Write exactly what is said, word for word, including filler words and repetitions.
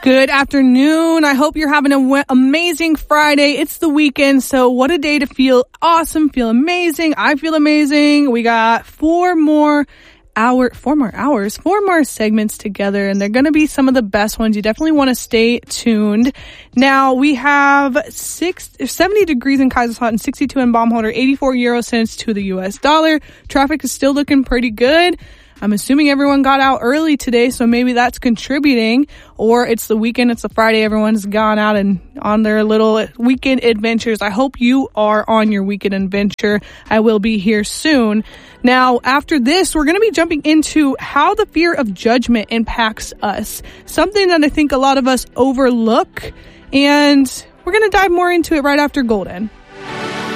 Good afternoon. I hope you're having an w- amazing Friday. It's the weekend, so what a day to feel awesome, feel amazing. I feel amazing. We got four more hour, four more hours, four more segments together, and they're going to be some of the best ones. You definitely want to stay tuned. Now, we have six, seventy degrees in Kaiserslautern, sixty-two in Baumholder, eighty-four euro cents to the U S dollar. Traffic is still looking pretty good. I'm assuming everyone got out early today, so maybe that's contributing. Or it's the weekend, it's a Friday, everyone's gone out and on their little weekend adventures. I hope you are on your weekend adventure. I will be here soon. Now, after this, we're going to be jumping into how the fear of judgment impacts us. Something that I think a lot of us overlook, and we're going to dive more into it right after Golden.